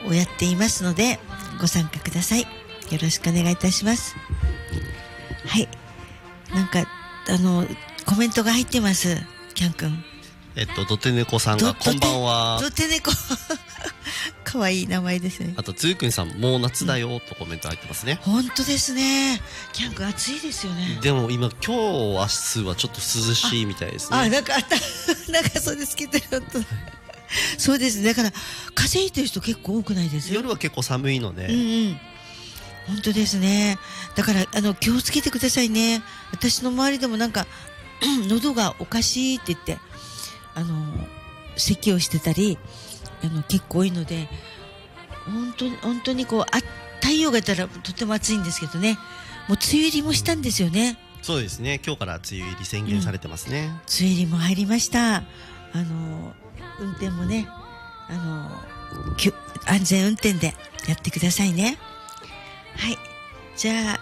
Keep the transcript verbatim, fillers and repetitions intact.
をやっていますのでご参加ください。よろしくお願いいたします。はい、なんかあのコメントが入ってます。キャン君、 えっとドテネコさんがこんばんは。 ドテネコかわいい名前ですね。 あとつゆくんさんもう夏だよとコメント入ってますね。 本当ですね。キャン君暑いですよね。 でも今今日明日はちょっと涼しいみたいですね。 あ、なんかあったなんかそうですけどそうですね。だから風邪ひいてる人結構多くないです？ 夜は結構寒いので。 うんうん。本当ですね。だからあの気をつけてくださいね。私の周りでもなんか喉がおかしいって言ってあの咳をしてたりあの結構多いので、本当に本当にこうあ太陽が出たらとても暑いんですけどね。もう梅雨入りもしたんですよね。 そうですね。今日から梅雨入り宣言されてますね。うん、梅雨入りも入りました。あの運転もね、あの安全運転でやってくださいね。はい、じゃあ